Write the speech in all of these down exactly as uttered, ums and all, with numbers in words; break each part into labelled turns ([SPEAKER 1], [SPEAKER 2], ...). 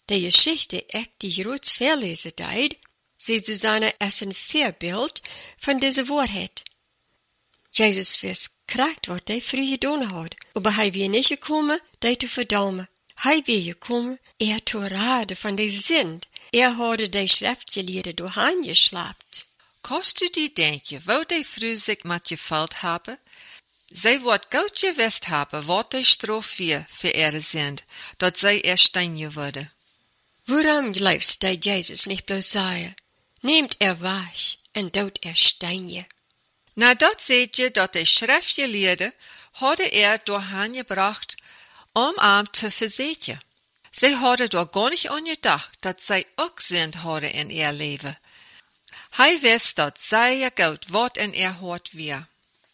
[SPEAKER 1] de Geschichte echt die grootste verlezen deed, ziet Susanna als een voorbeeld van deze waarheid. Jezus wist kracht wat hij vroeger gedaan had, maar hij weer niet gekomen, die te verdammen. Hij weer gekomen, er te raden van de zind. Er had de schriftgeleerden doorheen geslapt.
[SPEAKER 2] Kost u die denken, wo die vroeg zich met je valt hebben? Zij wordt goed gewist hebben, wat de straf weer voor ihre zind, dat zij erstein worden.
[SPEAKER 1] Waarom leefst die Jezus niet bloos zeggen? Neemt er wasch en dood er steinje.
[SPEAKER 2] Nadat seht je dat de schriftgeleerden hadden er doorheen gebracht, om hem te verzetjen. Zij hadden daar gar niet aan gedacht, dat zij ook zind hadden in ihr leven. Hij wist dat zij je goed wat in ihr hart weer.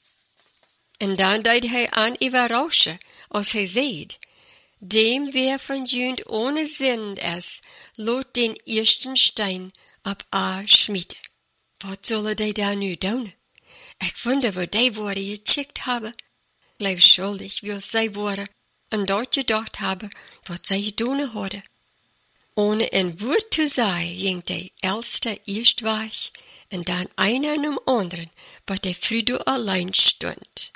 [SPEAKER 1] En dan deed hij aan überraschen, als hij zeid, dem wer van jund ohne zind is, laat den eersten steen op haar schmieden. Wat zullen die daar nu doen? Ik wonder wat die woorden gecheckt hebben. Blijf schuldig wil zij worden, en dat gedacht hebben wat zij gedaan hadden. Ohne een woord te zeggen, ging de eerste eerst weg, en dan einer en um anderen, wat de Friede allein stond.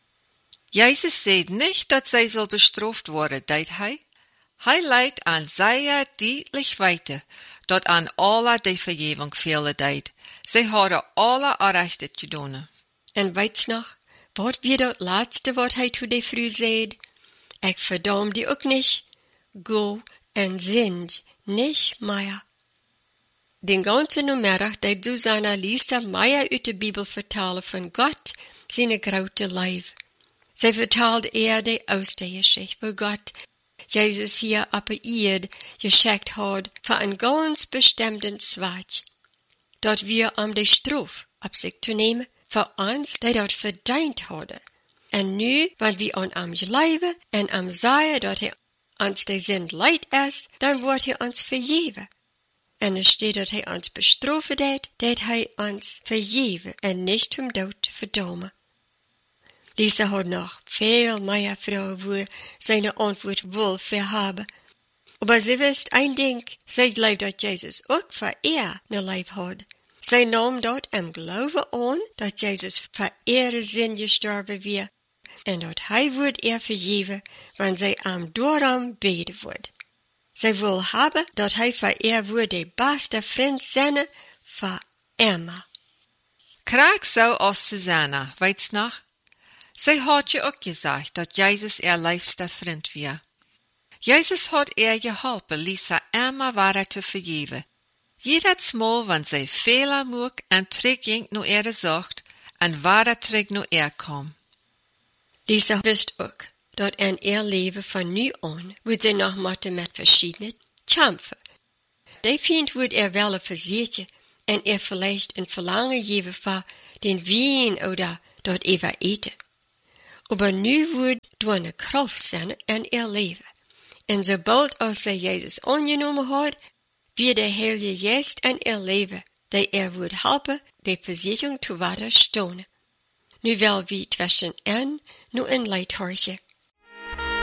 [SPEAKER 2] Jezus zei niet dat zij zal bestraft worden, deed hij. Hij leidt aan zij duidelijk weten, dat aan alle die vergeving vele deed. Zij hadden alle recht gedaan.
[SPEAKER 1] En weits nog, wat weer dat laatste wat hij to de vrouw zei? Ik verdam die ook niet. Go en zind nicht meer. Den ganzen namiddag deed Susanna Lisa meer uit de Bibel vertalen van God, zijn grote lijf. Zij vertaalde er de oude geschichte, waar God Jezus hier op de aarde geschickt had voor een ganz bestemden zweck. Dat wir om de straf op zich te nemen, voor ons die dat verdiend hadden. En nu, want we aan hem geloven en hem zeggen dat hij ons de zind leid is, dan wordt hij ons vergeven. En er staat dat hij ons bestrafen deed, dat hij ons vergeven en niet om dood verdammen. Lisa had nog veel meer vrouwen voor zijn antwoord wil verhaben. Maar ze wist een ding, zij leid dat Jezus ook voor ihr een lijf had. Zij nam dat en geloven aan dat Jezus voor ihre zin gestorven weer en dat hij wordt ihr vergeven, wanneer zij hem door hem beden wordt. Zij wil hebben dat hij voor ihr wordt de beste vriend zijn voor immer.
[SPEAKER 2] Kraak zo als Susanna, weit's nog? Zij had je ook gezegd dat Jezus ihr liefste vriend weer. Jezus had ihr geholpen, Lisa immer weiter te vergeven. Jedes Mal, wenn zij Fehler macht en terugging naar ihre Sucht en weiter terug naar ihr kwam.
[SPEAKER 1] Lisa wist ook dat in ihr leven van nu aan wordt zij nog moeten met verschiedene kämpfen. Die vindt wordt er wel een verzetje en er vielleicht een verlangen geven voor den wien oder dat even eten. Aber nu wordt door een kracht zijn in ihr leven. En sobald als zij Jezus aangenomen had, wie de Heilige Geest in ihr leven, die er wordt helpen, de verzekering te weerstaan. Nu wel wie tussen en nu een leidhorje.